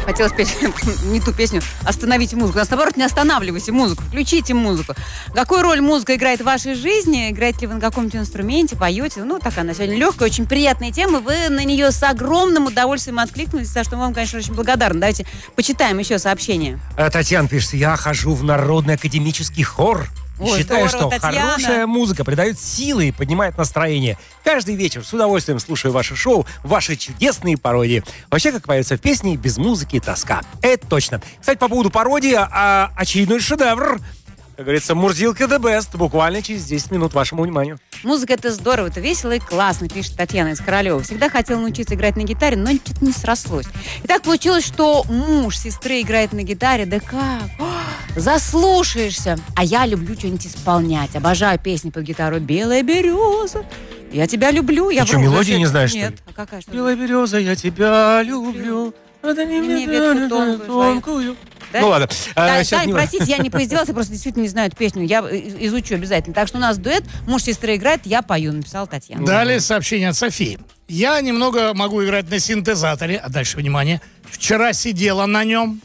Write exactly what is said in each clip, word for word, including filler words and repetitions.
хотела спеть не ту песню «Остановите музыку». У нас, наоборот, не останавливайте музыку, включите музыку. Какую роль музыка играет в вашей жизни? Играете ли вы на каком-то инструменте, поете? Ну, такая она сегодня легкая, очень приятная тема. Вы на нее с огромным удовольствием откликнулись, за что мы вам, конечно, очень благодарны. Давайте почитаем еще сообщение. Татьяна пишет: я хожу в Народный академический хор. Ой, считаю, здорово, что Татьяна. хорошая музыка придает силы и поднимает настроение. Каждый вечер с удовольствием слушаю ваше шоу, ваши чудесные пародии. Вообще, как поется в песне, без музыки тоска. Это точно. Кстати, по поводу пародии, а, очередной шедевр. Как говорится, Мурзилка the best. Буквально через десять минут вашему вниманию. Музыка — это здорово, это весело и классно, пишет Татьяна из Королева. Всегда хотела научиться играть на гитаре, но что-то не срослось. И так получилось, что муж сестры играет на гитаре. Да как? О, заслушаешься. А я люблю что-нибудь исполнять. Обожаю песни под гитару. «Белая береза». Я тебя люблю. Я Ты что, мелодии не знаешь, Нет. что ли? А какая, что ли? Белая береза, я тебя люблю. Мне ветку тонкую тонкую. Да? Ну ладно. Да, А, да, не... простите, я не поиздевалась, я просто действительно не знаю эту песню. Я изучу обязательно. Так что у нас дуэт, муж сестры играет, я пою, написала Татьяна. Далее сообщение от Софии. Я немного могу играть на синтезаторе, а дальше, внимание, вчера сидела на нем.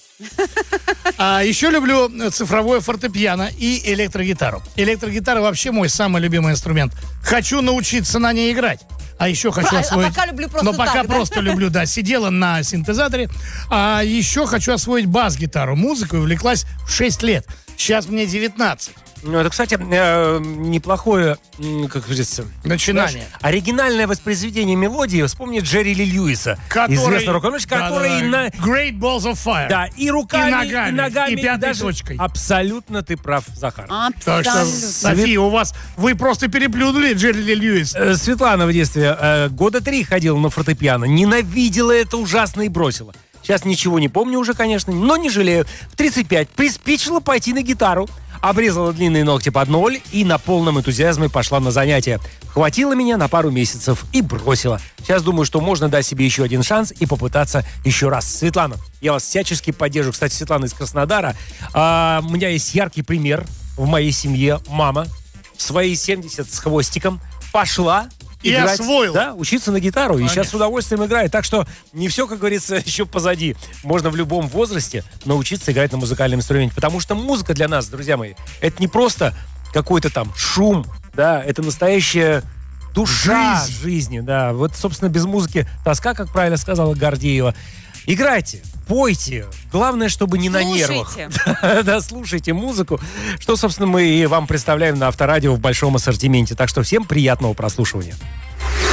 А еще люблю цифровое фортепиано и электрогитару. Электрогитара вообще мой самый любимый инструмент. Хочу научиться на ней играть. А еще хочу А, освоить... а пока люблю просто Но пока так, да? просто люблю, да. Сидела на синтезаторе. А еще хочу освоить бас-гитару. Музыку увлеклась в шесть лет. Сейчас мне девятнадцать. Ну, это, кстати, э, неплохое, как говорится, начинание. Знаешь, оригинальное воспроизведение мелодии. Вспомни Джерри Ли Льюиса, который, известного рок-н-ролльщика, да, который да, на... Great Balls of Fire. Да, и руками, и ногами, и, ногами, и пятой даже... точкой. Абсолютно ты прав, Захар. Так что, Абсолютно. София, у вас... Вы просто переплюнули Джерри Ли Льюис. Э, Светлана в детстве э, года три ходила на фортепиано, ненавидела это ужасно и бросила. Сейчас ничего не помню уже, конечно, но не жалею. В тридцать пять приспичило пойти на гитару. Обрезала длинные ногти под ноль и на полном энтузиазме пошла на занятия. Хватило меня на пару месяцев и бросила. Сейчас думаю, что можно дать себе еще один шанс и попытаться еще раз. Светлана, я вас всячески поддерживаю. Кстати, Светлана из Краснодара. А, у меня есть яркий пример в моей семье. Мама в свои семьдесят с хвостиком пошла И играть, освоил. да, учиться на гитару. Конечно. И сейчас с удовольствием играет. Так что не все, как говорится, еще позади. Можно в любом возрасте научиться играть на музыкальном инструменте. Потому что музыка для нас, друзья мои, это не просто какой-то там шум, да, это настоящая душа Жизнь. жизни, да. Вот, собственно, без музыки тоска, как правильно сказала Гордеева. Играйте, пойте. Главное, чтобы не на нервах. Слушайте. Да, слушайте музыку, что, собственно, мы и вам представляем на Авторадио в большом ассортименте. Так что всем приятного прослушивания.